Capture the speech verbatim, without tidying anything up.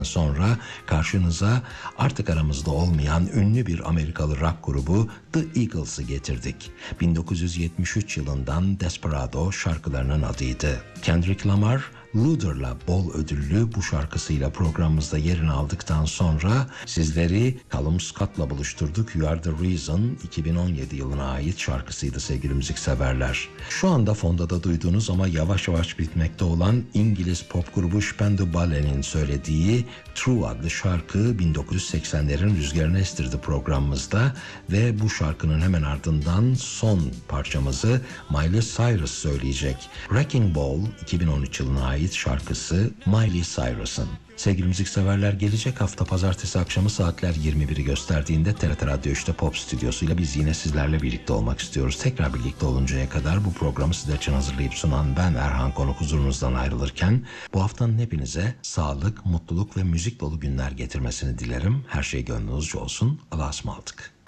Sonra karşınıza artık aramızda olmayan ünlü bir Amerikalı rock grubu The Eagles'ı getirdik. bin dokuz yüz yetmiş üç yılından Desperado şarkılarının adıydı. Kendrick Lamar, Luther'la bol ödüllü bu şarkısıyla programımızda yerini aldıktan sonra sizleri Callum Scott'la buluşturduk. You Are The Reason iki bin on yedi yılına ait şarkısıydı sevgili müzikseverler. Şu anda fonda da duyduğunuz ama yavaş yavaş bitmekte olan İngiliz pop grubu Spandau Ballet'in söylediği True adlı şarkı bin dokuz yüz seksenlerin rüzgarını estirdi programımızda ve bu şarkının hemen ardından son parçamızı Miley Cyrus söyleyecek. Wrecking Ball iki bin on üç yılına ait şarkısı Miley Cyrus'ın. Sevgili müzikseverler, gelecek hafta pazartesi akşamı saatler yirmi biri gösterdiğinde T R T Radyo üçte Pop Stüdyosu'yla biz yine sizlerle birlikte olmak istiyoruz. Tekrar birlikte oluncaya kadar bu programı sizler için hazırlayıp sunan ben Erhan Konuk huzurunuzdan ayrılırken bu haftanın hepinize sağlık, mutluluk ve müzik dolu günler getirmesini dilerim. Her şey gönlünüzce olsun. Allah'a ısmarladık.